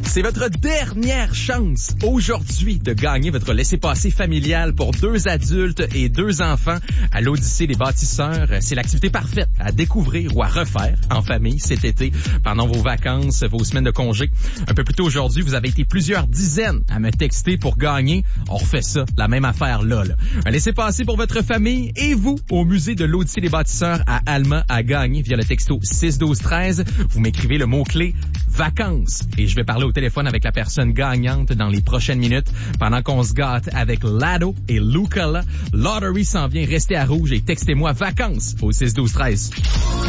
C'est votre dernière chance aujourd'hui de gagner votre laissez-passer familial pour 2 adultes et 2 enfants à l'Odyssée des bâtisseurs. C'est l'activité parfaite à découvrir ou à refaire en famille cet été pendant vos vacances, vos semaines de congé. Un peu plus tôt aujourd'hui, vous avez été plusieurs dizaines à me texter pour gagner. On refait ça, la même affaire là. Un laissez-passer pour votre famille et vous au musée de l'Odyssée des bâtisseurs à Alma à gagner via le texto 61213. Vous m'écrivez le mot-clé vacances et je vais parler au téléphone avec la personne gagnante dans les prochaines minutes pendant qu'on se gâte avec Lado et Lucala. Lottery s'en vient, restez à rouge et textez-moi vacances au 61213.